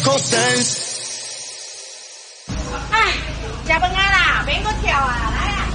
common sense. 加班啦，边个跳啊，来啊！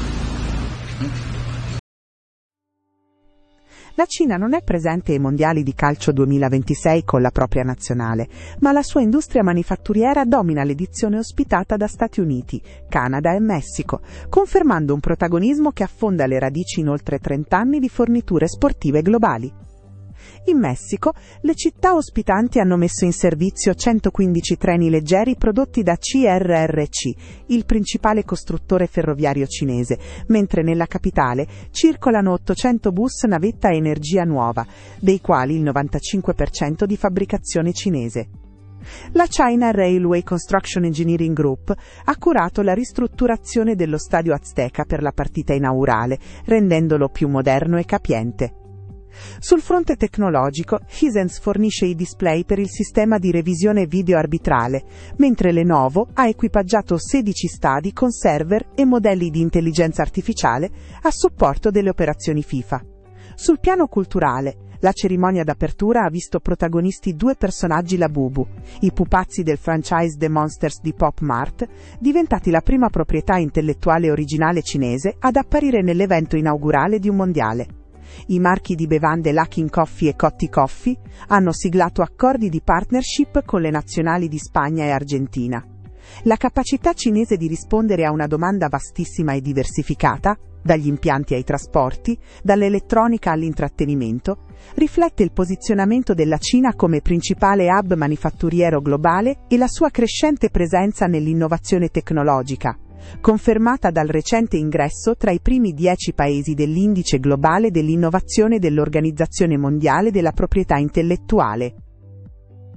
La Cina non è presente ai mondiali di calcio 2026 con la propria nazionale, ma la sua industria manifatturiera domina l'edizione ospitata da Stati Uniti, Canada e Messico, confermando un protagonismo che affonda le radici in oltre 30 anni di forniture sportive globali. In Messico, le città ospitanti hanno messo in servizio 115 treni leggeri prodotti da CRRC, il principale costruttore ferroviario cinese, mentre nella capitale circolano 800 bus navetta a energia nuova, dei quali il 95% di fabbricazione cinese. La China Railway Construction Engineering Group ha curato la ristrutturazione dello stadio Azteca per la partita inaugurale, rendendolo più moderno e capiente. Sul fronte tecnologico, Hisense fornisce i display per il sistema di revisione video arbitrale, mentre Lenovo ha equipaggiato 16 stadi con server e modelli di intelligenza artificiale a supporto delle operazioni FIFA. Sul piano culturale, la cerimonia d'apertura ha visto protagonisti due personaggi Labubu, i pupazzi del franchise The Monsters di Pop Mart, diventati la prima proprietà intellettuale originale cinese ad apparire nell'evento inaugurale di un mondiale. I marchi di bevande Luckin Coffee e Cotti Coffee hanno siglato accordi di partnership con le nazionali di Spagna e Argentina. La capacità cinese di rispondere a una domanda vastissima e diversificata, dagli impianti ai trasporti, dall'elettronica all'intrattenimento, riflette il posizionamento della Cina come principale hub manifatturiero globale e la sua crescente presenza nell'innovazione tecnologica, confermata dal recente ingresso tra i primi 10 paesi dell'Indice globale dell'innovazione dell'Organizzazione Mondiale della Proprietà Intellettuale.